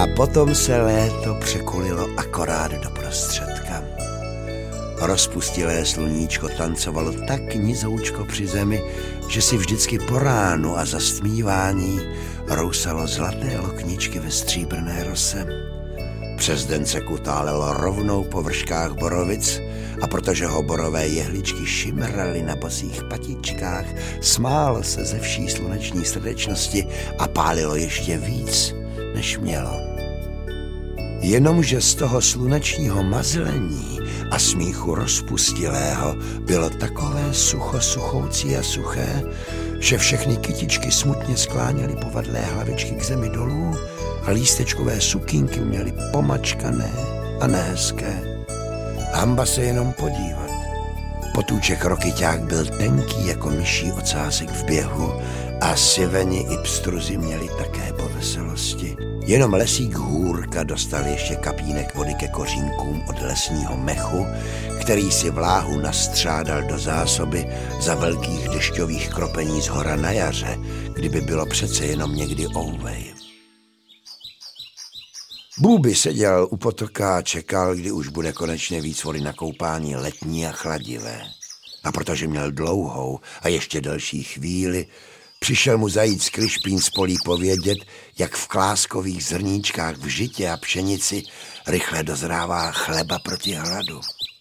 A potom se léto překulilo akorát do prostředka. Rozpustilé sluníčko tancovalo tak nizoučko při zemi, že si vždycky po ránu a za stmívání rousalo zlaté lokničky ve stříbrné rose. Přes den se kutálelo rovnou po vrškách borovic a protože ho borové jehličky šimraly na bosých patičkách, smálo se ze vší sluneční srdečnosti a pálilo ještě víc, než mělo. Jenomže z toho slunečního mazlení a smíchu rozpustilého bylo takové suchoucí a suché, že všechny kytičky smutně skláněly povadlé hlavičky k zemi dolů a lístečkové sukínky měly pomačkané a nehezké. Hamba se jenom podívat. Potůček rokyťák byl tenký jako myší ocásek v běhu a siveni i pstruzi měli také po veselosti. Jenom lesík Hůrka dostal ještě kapínek vody ke kořínkům od lesního mechu, který si vláhu nastřádal do zásoby za velkých dešťových kropení z hora na jaře, kdyby bylo přece jenom někdy ouvej. Bůby seděl u potoka a čekal, kdy už bude konečně víc vody na koupání letní a chladivé. A protože měl dlouhou a ještě delší chvíli, přišel mu zajít z Krišpín z polí povědět, jak v kláskových zrníčkách v žitě a pšenici rychle dozrává chleba proti hladu.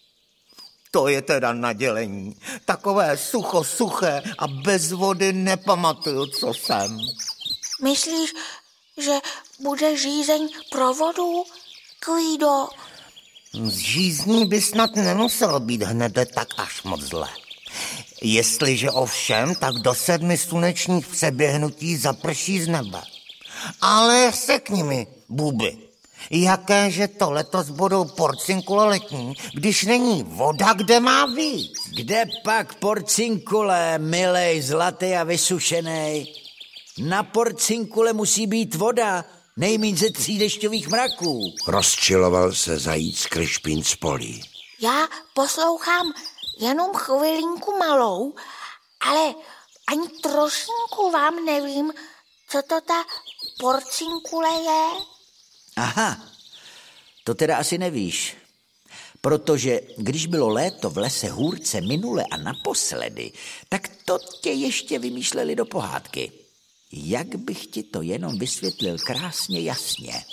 To je teda nadělení. Takové suché a bez vody nepamatuju, co jsem. Myslíš, že bude žízeň pro vodu, Kvído? Z žízní by snad nemuselo být hned tak až moc zle. Jestliže ovšem, tak do 7 slunečních přeběhnutí zaprší z nebe. Ale řekni mi, Bůby, jakéže to letos budou porcinkule letní, když není voda, kde má být? Kde pak porcinkule, milej, zlatý a vysušenej? Na porcinkule musí být voda, nejmíň ze 3 dešťových mraků. Rozčiloval se zajít z Krišpín z polí. Já poslouchám jenom chvilinku malou, ale ani trošinku vám nevím, co to ta porcinkule je. Aha, to teda asi nevíš, protože když bylo léto v lese Hůrce minule a naposledy, tak to tě ještě vymýšleli do pohádky. Jak bych ti to jenom vysvětlil krásně jasně.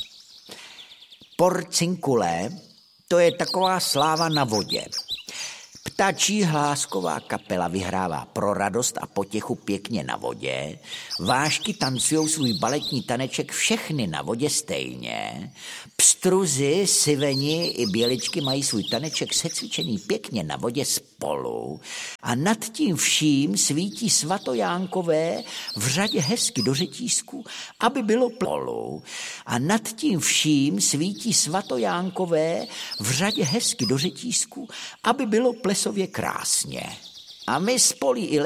Porcinkule, to je taková sláva na vodě. Ptačí hlásková kapela vyhrává pro radost a potěchu pěkně na vodě, vážky tancujou svůj baletní taneček všechny na vodě stejně, pstruzy, siveni i běličky mají svůj taneček secvičený pěkně na vodě spolu a nad tím vším svítí svatojánkové v řadě hezky do řetízku, aby bylo plolu a nad tím vším svítí svatojánkové v řadě hezky do řetízku, aby bylo plesově krásně. A my z polí i